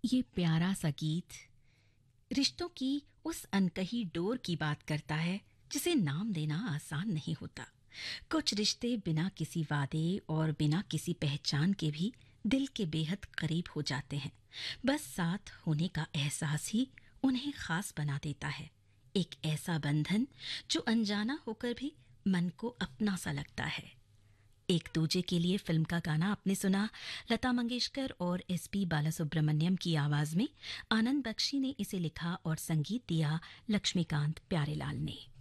ये प्यारा सा गीत रिश्तों की उस अनकही डोर की बात करता है जिसे नाम देना आसान नहीं होता। कुछ रिश्ते बिना किसी वादे और बिना किसी पहचान के भी दिल के बेहद करीब हो जाते हैं। बस साथ होने का एहसास ही उन्हें खास बना देता है। एक ऐसा बंधन जो अनजाना होकर भी मन को अपना सा लगता है। एक दूजे के लिए फिल्म का गाना आपने सुना। लता मंगेशकर और एसपी बालासुब्रमण्यम की आवाज में आनंद बख्शी ने इसे लिखा और संगीत दिया लक्ष्मीकांत प्यारेलाल ने।